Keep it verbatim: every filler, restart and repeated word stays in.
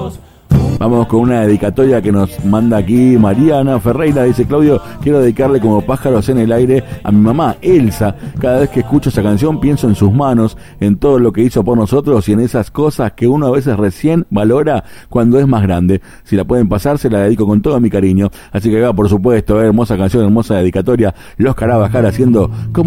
Vamos con una dedicatoria que nos manda aquí Mariana Ferreira. Dice: Claudio, quiero dedicarle como pájaros en el aire a mi mamá Elsa. Cada vez que escucho esa canción pienso en sus manos, en todo lo que hizo por nosotros y en esas cosas que uno a veces recién valora cuando es más grande. Si la pueden pasar, se la dedico con todo mi cariño. Así que va, por supuesto, hermosa canción, hermosa dedicatoria. Los Carabajal haciendo como